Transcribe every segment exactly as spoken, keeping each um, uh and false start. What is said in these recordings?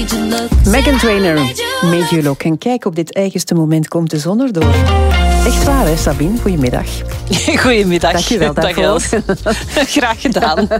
Meghan Trainor, Made You Look. En kijk, op dit eigenste moment komt de zon erdoor. Echt waar, hè, Sabine? Goedemiddag. Goedemiddag. Dank je wel daarvoor. Graag gedaan.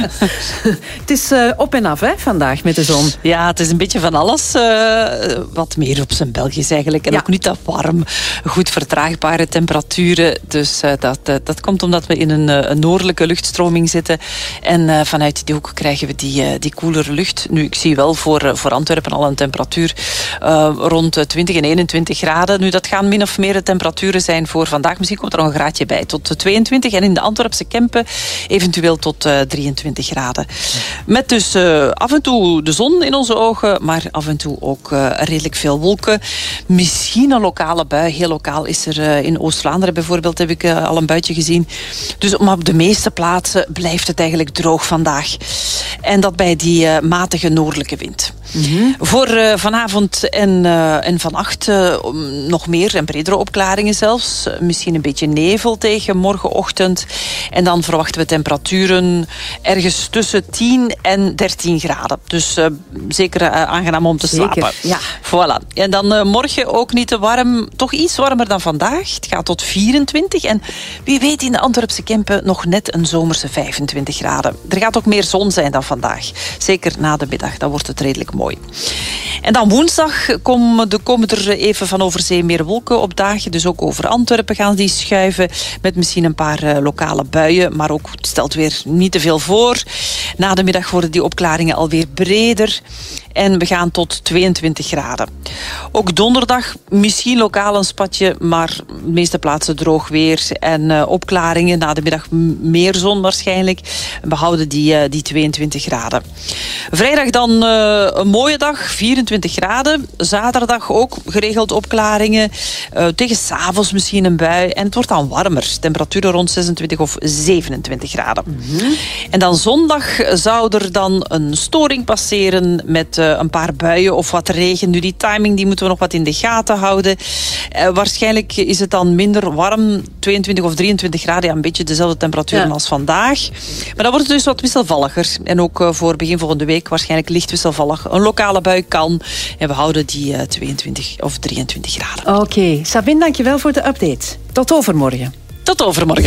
Het is uh, op en af, hè, vandaag met de zon. Ja, het is een beetje van alles. Uh, wat meer op zijn Belgisch eigenlijk. En ja. ook niet dat warm. Goed vertraagbare temperaturen. Dus uh, dat, uh, dat komt omdat we in een, uh, een noordelijke luchtstroming zitten. En uh, vanuit die hoek krijgen we die, uh, die koelere lucht. Nu, ik zie wel voor, uh, voor Antwerpen al een temperatuur uh, rond twintig en eenentwintig graden. Nu, dat gaan min of meer de temperaturen zijn voor vandaag. Misschien komt er nog een graadje bij. Tot tweeëntwintig. En in de Antwerpse Kempen eventueel tot uh, drieëntwintig graden. Met dus uh, af en toe de zon in onze ogen, maar af en toe ook uh, redelijk veel wolken. Misschien een lokale bui. Heel lokaal is er uh, in Oost-Vlaanderen bijvoorbeeld, heb ik uh, al een buitje gezien. Dus maar op de meeste plaatsen blijft het eigenlijk droog vandaag. En dat bij die uh, matige noordelijke wind. Mm-hmm. Voor uh, vanavond en, uh, en vannacht uh, nog meer en bredere opklaringen zelfs. Uh, misschien een beetje nevel tegen morgenochtend. En dan verwachten we temperaturen ergens tussen tien en dertien graden. Dus uh, zeker uh, aangenaam om te zeker, slapen. Ja. Voilà. En dan uh, morgen ook niet te warm. Toch iets warmer dan vandaag. Het gaat tot vierentwintig. En wie weet in de Antwerpse Kempen nog net een zomerse vijfentwintig graden. Er gaat ook meer zon zijn dan vandaag. Zeker na de middag. Dan wordt het redelijk mooi. En dan woensdag komen, de, komen er even van over zee meer wolken opdagen. Dus ook over Antwerpen gaan die schuiven. Met misschien een paar uh, lokale buien. Maar ook het stelt weer niet te veel voor. Na de middag worden die opklaringen alweer breder. En we gaan tot tweeëntwintig graden. Ook donderdag misschien lokaal een spatje, maar de meeste plaatsen droog weer. En uh, opklaringen, na de middag meer zon waarschijnlijk. We houden die, uh, die tweeëntwintig graden. Vrijdag dan uh, een mooie dag, vierentwintig graden. Zaterdag ook geregeld opklaringen. Uh, tegen 's avonds misschien een bui. En het wordt dan warmer. Temperaturen rond zesentwintig of zevenentwintig graden. Mm-hmm. En dan zondag zou er dan een storing passeren met uh, een paar buien of wat regen. Nu, die timing die moeten we nog wat in de gaten houden. Uh, waarschijnlijk is het dan minder warm, tweeëntwintig of drieëntwintig graden. Ja, een beetje dezelfde temperaturen ja. als vandaag. Maar dan wordt het dus wat wisselvalliger. En ook uh, voor begin volgende week waarschijnlijk licht wisselvallig. Een lokale bui kan. En we houden die uh, tweeëntwintig of drieëntwintig graden. Oké. Okay. Sabine, dankjewel voor de update. Tot overmorgen. Tot overmorgen.